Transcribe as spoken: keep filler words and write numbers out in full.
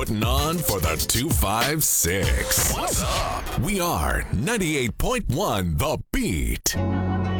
putting on for the two five six. What's up? We are ninety-eight point one The Beat.